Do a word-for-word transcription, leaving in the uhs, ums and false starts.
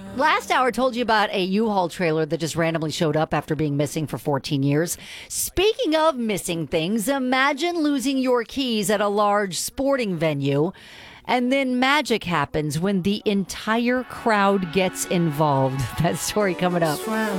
Last hour told you about a U-Haul trailer that just randomly showed up after being missing for fourteen years. Speaking of missing things, imagine losing your keys at a large sporting venue, and then magic happens when the entire crowd gets involved. That story coming up.